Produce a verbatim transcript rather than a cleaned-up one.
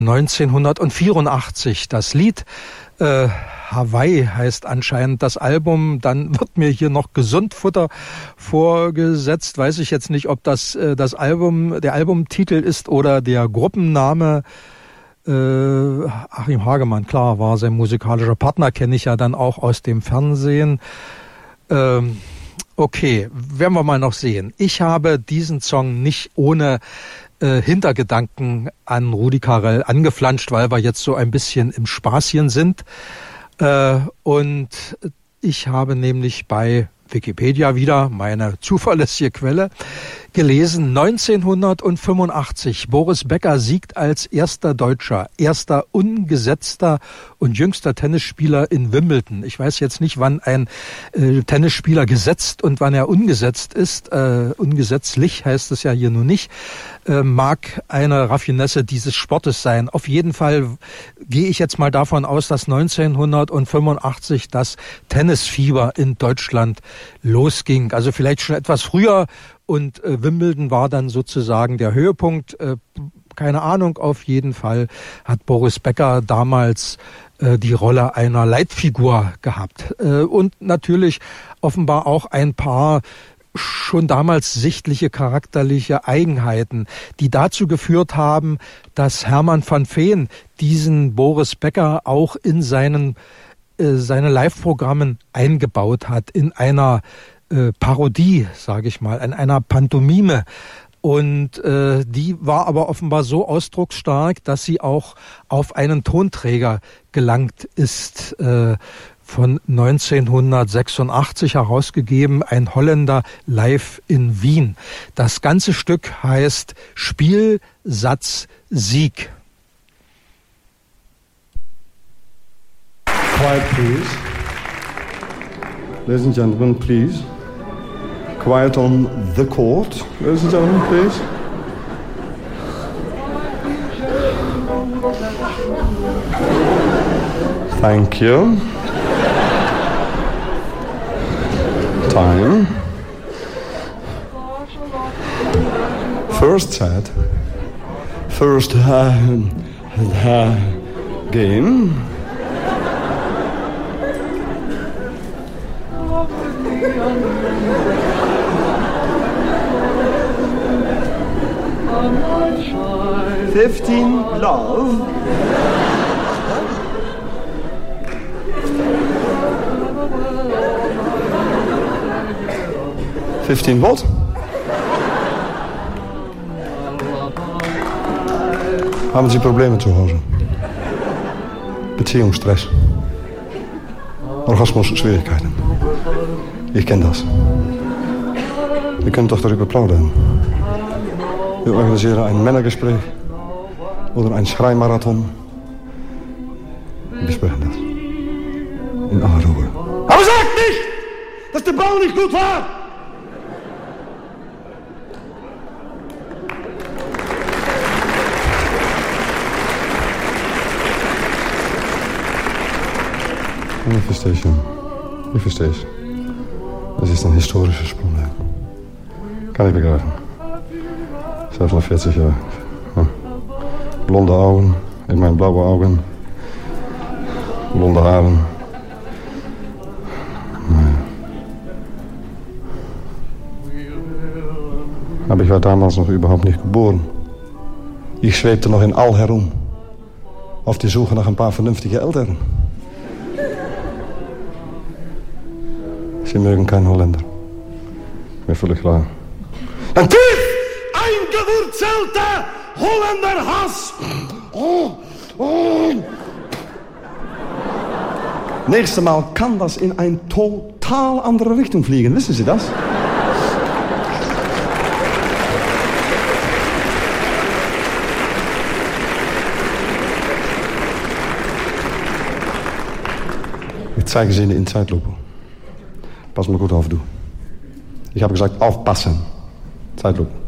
neunzehnhundertvierundachtzig. Das Lied äh, Hawaii heißt anscheinend das Album. Dann wird mir hier noch Gesundfutter vorgesetzt. Weiß ich jetzt nicht, ob das äh, das Album, der Albumtitel ist oder der Gruppenname. Äh, Achim Hagemann, klar, war sein musikalischer Partner, kenne ich ja dann auch aus dem Fernsehen. Ähm, okay, werden wir mal noch sehen. Ich habe diesen Song nicht ohne äh, Hintergedanken an Rudi Carrell angeflanscht, weil wir jetzt so ein bisschen im Spaßchen sind. Äh, und ich habe nämlich bei Wikipedia wieder, meine zuverlässige Quelle, gelesen, neunzehnhundertfünfundachtzig. Boris Becker siegt als erster Deutscher, erster ungesetzter und jüngster Tennisspieler in Wimbledon. Ich weiß jetzt nicht, wann ein äh, Tennisspieler gesetzt und wann er ungesetzt ist. Äh, ungesetzlich heißt es ja hier nur nicht. Äh, mag eine Raffinesse dieses Sportes sein. Auf jeden Fall gehe ich jetzt mal davon aus, dass neunzehnhundertfünfundachtzig das Tennisfieber in Deutschland losging. Also vielleicht schon etwas früher. Und äh, Wimbledon war dann sozusagen der Höhepunkt. Äh, keine Ahnung, auf jeden Fall hat Boris Becker damals äh, die Rolle einer Leitfigur gehabt. Äh, und natürlich offenbar auch ein paar schon damals sichtliche charakterliche Eigenheiten, die dazu geführt haben, dass Hermann van Veen diesen Boris Becker auch in seinen äh, seine Live-Programmen eingebaut hat, in einer Parodie, sage ich mal, in einer Pantomime. Und äh, die war aber offenbar so ausdrucksstark, dass sie auch auf einen Tonträger gelangt ist, äh, von neunzehnhundertsechsundachtzig herausgegeben, ein Holländer live in Wien. Das ganze Stück heißt Spiel, Satz, Sieg. Quiet, please. Ladies and gentlemen, please. Quiet on the court, ladies and gentlemen, please. Thank you. Time. First set. First uh, uh, game. Fifteen love. Fifteen what? Haben Sie Probleme zu Hause? Beziehungsstress? Orgasmus-Schwierigkeiten? Ich kenne das. Wir können doch darüber plaudern. Wir organisieren ein Männergespräch oder ein Schreimarathon. Wir besprechen das. In aller Ruhe. Aber sag nicht, dass der Ball nicht gut war! Ich verstehe schon. Ich verstehe es. Das ist ein historisches Problem. Kann ich begreifen. Zelfs nog vierzig jaar. Ja. Blonde Augen, in mijn blauwe Augen. Blonde Haaren. Nee. Aber ich war damals noch überhaupt nicht geboren. Ich schwebte noch in All herum. Auf die Suche nach ein paar vernünftige Eltern. Sie mögen keinen Holländer. Mir völlig klar. Ein tief eingewurzelter Holländerhass. Oh, oh. Nächstes Mal kann das in eine total andere Richtung fliegen. Wissen Sie das? Ich zeige Sie Ihnen in Zeitlupe. Pass mal gut auf, du. Ich habe gesagt, aufpassen. Zeitlupe.